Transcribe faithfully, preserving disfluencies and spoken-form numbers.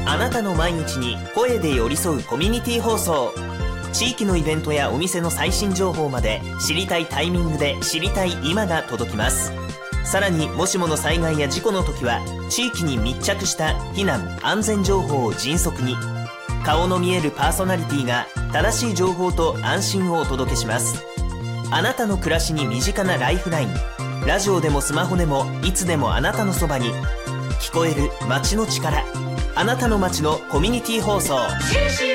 あなたの毎日に声で寄り添うコミュニティ放送。地域のイベントやお店の最新情報まで知りたいタイミングで知りたい今が届きます。さらにもしもの災害や事故の時は地域に密着した避難安全情報を迅速に、顔の見えるパーソナリティが正しい情報と安心をお届けします。あなたの暮らしに身近なライフライン、ラジオでもスマホでもいつでもあなたのそばに聞こえる街の力、あなたの街のコミュニティ放送。